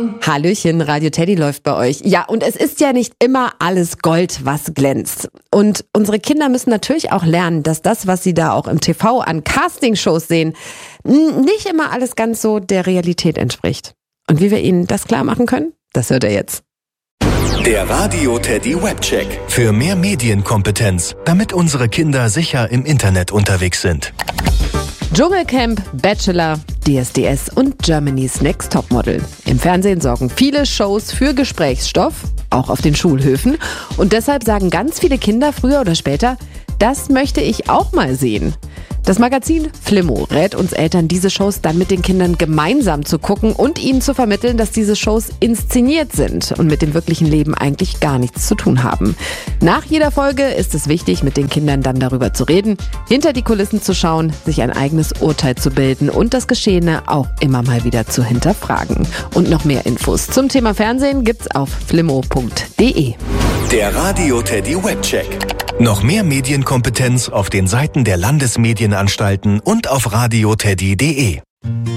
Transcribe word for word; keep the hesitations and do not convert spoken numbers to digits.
Hallöchen, Radio Teddy läuft bei euch. Ja, und es ist ja nicht immer alles Gold, was glänzt. Und unsere Kinder müssen natürlich auch lernen, dass das, was sie da auch im T V an Castingshows sehen, nicht immer alles ganz so der Realität entspricht. Und wie wir ihnen das klar machen können, das hört ihr jetzt. Der Radio Teddy Webcheck. Für mehr Medienkompetenz, damit unsere Kinder sicher im Internet unterwegs sind. Dschungelcamp, Bachelor, D S D S und Germany's Next Topmodel. Im Fernsehen sorgen viele Shows für Gesprächsstoff, auch auf den Schulhöfen. Und deshalb sagen ganz viele Kinder früher oder später, das möchte ich auch mal sehen. Das Magazin Flimo rät uns Eltern, diese Shows dann mit den Kindern gemeinsam zu gucken und ihnen zu vermitteln, dass diese Shows inszeniert sind und mit dem wirklichen Leben eigentlich gar nichts zu tun haben. Nach jeder Folge ist es wichtig, mit den Kindern dann darüber zu reden, hinter die Kulissen zu schauen, sich ein eigenes Urteil zu bilden und das Geschehene auch immer mal wieder zu hinterfragen. Und noch mehr Infos zum Thema Fernsehen gibt's auf flimo punkt de. Der Radio Teddy Webcheck. Noch mehr Medienkompetenz auf den Seiten der Landesmedienanstalten und auf radio teddy punkt de.